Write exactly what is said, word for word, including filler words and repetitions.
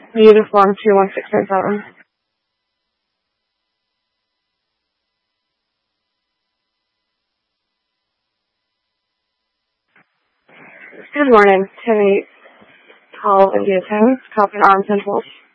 Uniform two one six nine seven. Good morning, Timmy. Call India ten, Coffin Arm Central.